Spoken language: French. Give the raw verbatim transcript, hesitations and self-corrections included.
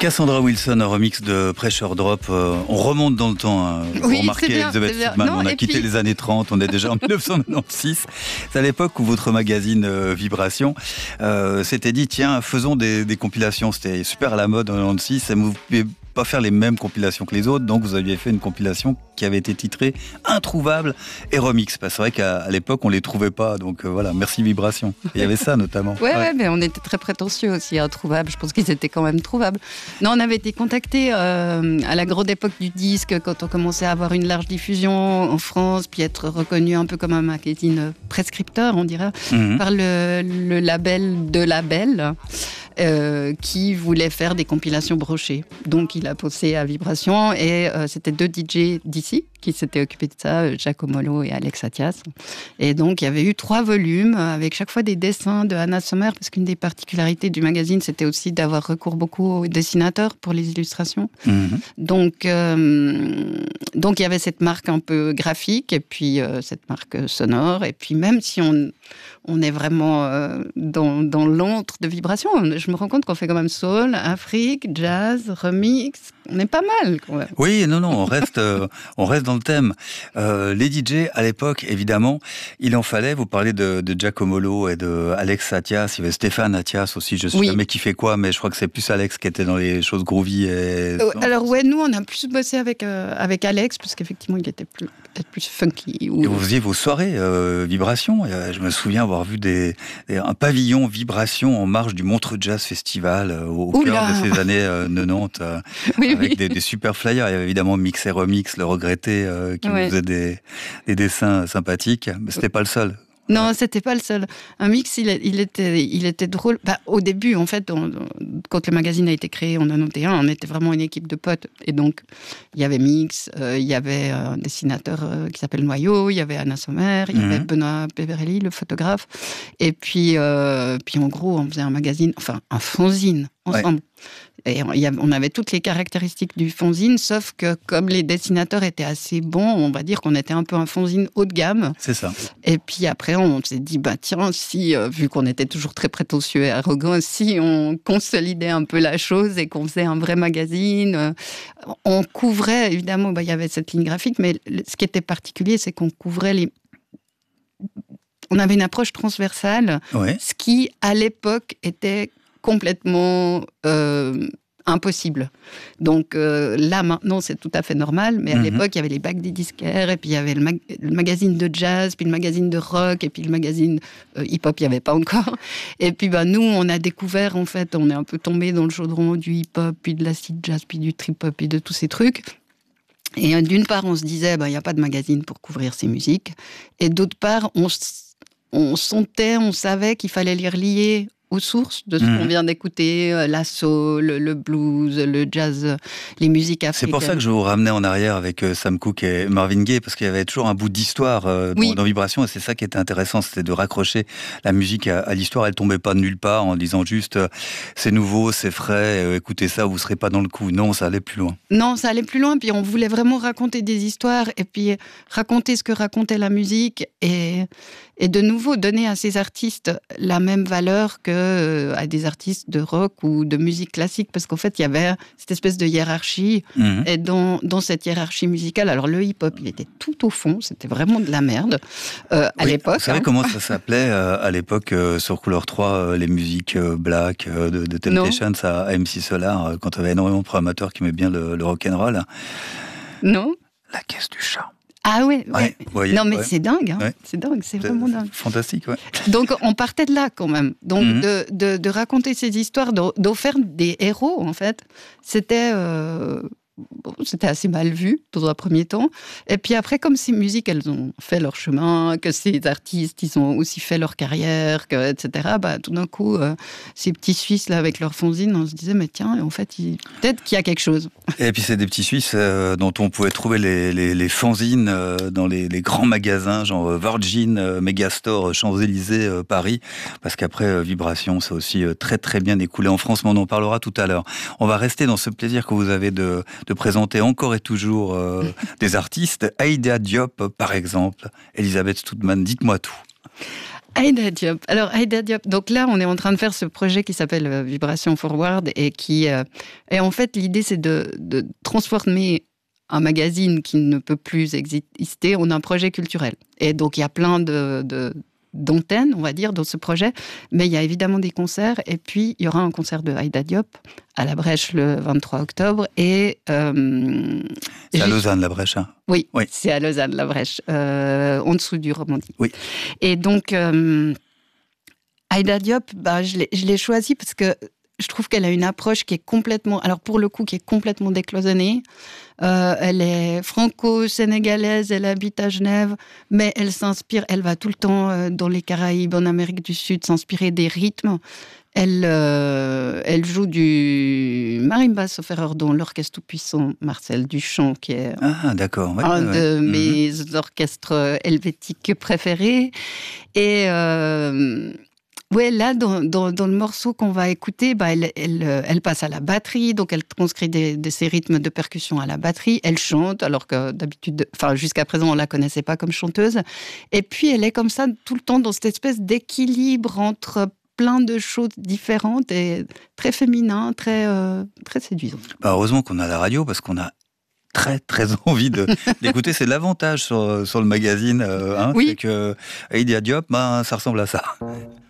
Cassandra Wilson, un remix de Pressure Drop. Euh, on remonte dans le temps. Hein, pour oui, remarquer bien, Elisabeth Friedman. Non, on a quitté puis... les années trente, on est déjà en dix-neuf cent quatre-vingt-seize. C'est à l'époque où votre magazine euh, Vibration euh, s'était dit, tiens, faisons des, des compilations. C'était super à la mode en quatre-vingt-seize. Et vous ne pouvez pas faire les mêmes compilations que les autres. Donc vous aviez fait une compilation qui avait été titrée Introuvable et Remix. Parce que c'est vrai qu'à l'époque, on ne les trouvait pas. Donc euh, voilà, merci Vibration. Il y avait ça notamment. Ouais, ouais, ouais, mais on était très prétentieux aussi, Introuvables. Je pense qu'ils étaient quand même trouvables. Non, on avait été contactés euh, à la grande époque du disque, quand on commençait à avoir une large diffusion en France, puis être reconnu un peu comme un magazine prescripteur, on dirait, mmh. par le, le label de label. Euh, qui voulait faire des compilations brochées. Donc il a posé à Vibration et euh, c'était deux D J d'ici qui s'étaient occupés de ça, Giacomo Lo et Alex Attias. Et donc il y avait eu trois volumes avec chaque fois des dessins de Anna Sommer, parce qu'une des particularités du magazine, c'était aussi d'avoir recours beaucoup aux dessinateurs pour les illustrations. Mmh. Donc, euh, donc il y avait cette marque un peu graphique et puis euh, cette marque sonore. Et puis même si on, on est vraiment euh, dans, dans l'antre de Vibration, je me rends compte qu'on fait quand même soul, Afrique, jazz, remix. On est pas mal quand même. Oui, non, non, on reste, euh, on reste dans le thème. Euh, les D J, à l'époque, évidemment, il en fallait. Vous parlez de, de Giacomo Lo et de Alex Attias. Il y avait Stéphane Attias aussi. Je sais oui. jamais qui fait quoi, mais je crois que c'est plus Alex qui était dans les choses groovy. Et... Euh, alors ouais, nous, on a plus bossé avec, euh, avec Alex, parce qu'effectivement, il était plus, peut-être plus funky. Ou... Et vous faisiez vos soirées euh, Vibration. Je me souviens avoir vu des, des, un pavillon Vibration en marge du Montreux Jazz Festival euh, au Oula. cœur de ces années euh, quatre-vingt-dix. Euh, oui, avec oui. Des, des super flyers. Il y avait évidemment Mix et Remix, le regretté, euh, qui ouais. vous faisait des, des dessins sympathiques. Mais c'était pas le seul. Non, ouais. c'était pas le seul. Un mix, il, il, était, il était drôle. Bah, au début, en fait, on, quand le magazine a été créé en quatre-vingt-onze, on était vraiment une équipe de potes. Et donc, il y avait Mix, euh, il y avait un dessinateur euh, qui s'appelle Noyau, il y avait Anna Sommer, il y mm-hmm. avait Benoît Peverelli, le photographe. Et puis, euh, puis, en gros, on faisait un magazine, enfin, un fanzine, ensemble. Ouais. Et on avait toutes les caractéristiques du fanzine, sauf que comme les dessinateurs étaient assez bons, on va dire qu'on était un peu un fanzine haut de gamme. C'est ça. Et puis après, on s'est dit, bah tiens, si, euh, vu qu'on était toujours très prétentieux et arrogants, si on consolidait un peu la chose et qu'on faisait un vrai magazine, euh, on couvrait, évidemment, bah, il y avait cette ligne graphique, mais ce qui était particulier, c'est qu'on couvrait les... On avait une approche transversale, ouais. ce qui, à l'époque, était... complètement euh, impossible. Donc euh, là, maintenant, c'est tout à fait normal, mais à mm-hmm. l'époque, il y avait les bacs des disquaires, et puis il y avait le, mag- le magazine de jazz, puis le magazine de rock, et puis le magazine euh, hip-hop, il n'y avait pas encore. Et puis bah, nous, on a découvert, en fait, on est un peu tombé dans le chaudron du hip-hop, puis de l'acid jazz, puis du trip-hop, puis de tous ces trucs. Et d'une part, on se disait, bah, il n'y a pas de magazine pour couvrir ces musiques, et d'autre part, on, on sentait, on savait qu'il fallait les relier aux sources de ce mmh. qu'on vient d'écouter, euh, la soul, le blues, le jazz, les musiques africaines. C'est pour ça que je vous ramenais en arrière avec euh, Sam Cooke et Marvin Gaye, parce qu'il y avait toujours un bout d'histoire euh, oui. dans, dans Vibration, et c'est ça qui était intéressant, c'était de raccrocher la musique à, à l'histoire. Elle tombait pas de nulle part en disant juste euh, c'est nouveau, c'est frais, euh, écoutez ça, vous serez pas dans le coup. Non, ça allait plus loin. Non, ça allait plus loin, puis on voulait vraiment raconter des histoires, et puis raconter ce que racontait la musique, et, et de nouveau donner à ces artistes la même valeur que à des artistes de rock ou de musique classique, parce qu'en fait, il y avait cette espèce de hiérarchie. Mmh. Et dans, dans cette hiérarchie musicale, alors le hip-hop, il était tout au fond, c'était vraiment de la merde euh, à oui, l'époque. Vous savez hein. comment ça s'appelait euh, à l'époque euh, sur Couleur trois, euh, les musiques euh, black euh, de, de Temptations à, à M C Solar, euh, quand il y avait énormément de programmateurs qui aimaient bien le, le rock'n'roll? Non. La caisse du chat. Ah ouais, ouais. ouais voyez, non mais ouais. c'est dingue, hein. ouais. c'est dingue, c'est vraiment dingue. Fantastique, ouais. Donc on partait de là quand même. Donc mm-hmm. de, de, de raconter ces histoires, de, d'en faire des héros en fait, c'était... Euh... Bon, c'était assez mal vu dans un premier temps. Et puis après, comme ces musiques, elles ont fait leur chemin, que ces artistes, ils ont aussi fait leur carrière, que, et cetera. Bah, tout d'un coup, euh, ces petits Suisses là avec leur fanzine, on se disait mais tiens, en fait, il... peut-être qu'il y a quelque chose. Et puis c'est des petits Suisses euh, dont on pouvait trouver les, les, les fanzines euh, dans les, les grands magasins, genre Virgin, euh, Megastore, Champs-Élysées, euh, Paris. Parce qu'après euh, Vibration, c'est aussi euh, très très bien écoulé en France, mais on en parlera tout à l'heure. On va rester dans ce plaisir que vous avez de de présenter encore et toujours euh, des artistes. Aïda Diop, par exemple. Elisabeth Stoutman, dites-moi tout. Aïda Diop. Alors, Aïda Diop, donc là, on est en train de faire ce projet qui s'appelle euh, Vibration Forward et qui... Euh, et en fait, l'idée, c'est de, de transformer un magazine qui ne peut plus exister en un projet culturel. Et donc, il y a plein de... de d'antennes, on va dire, dans ce projet. Mais il y a évidemment des concerts. Et puis, il y aura un concert de Aïda Diop à La Brèche le vingt-trois octobre. Et, euh, c'est à Lausanne, La Brèche. Hein. Oui, oui, c'est à Lausanne, La Brèche, euh, en dessous du Romandie. Oui. Et donc, euh, Aïda Diop, bah, je l'ai, je l'ai choisie parce que je trouve qu'elle a une approche qui est complètement, alors pour le coup, qui est complètement décloisonnée. Euh, elle est franco-sénégalaise, elle habite à Genève, mais elle s'inspire, elle va tout le temps euh, dans les Caraïbes, en Amérique du Sud, s'inspirer des rythmes. Elle, euh, elle joue du marimba, sauf erreur, dans l'orchestre tout-puissant Marcel Duchamp, qui est ah, d'accord. Ouais, un ouais. de Mmh. mes orchestres helvétiques préférés. Et... Euh, Ouais, là, dans, dans, dans le morceau qu'on va écouter, bah, elle, elle, elle passe à la batterie, donc elle transcrit des, de ces rythmes de percussion à la batterie. Elle chante, alors que d'habitude, enfin, jusqu'à présent, on la connaissait pas comme chanteuse. Et puis, elle est comme ça tout le temps dans cette espèce d'équilibre entre plein de choses différentes et très féminin, très, euh, très séduisant. Bah, heureusement qu'on a la radio, parce qu'on a très très envie de, d'écouter. C'est l'avantage sur, sur le magazine, euh, hein, Oui. c'est que Aïda Diop, bah, ça ressemble à ça.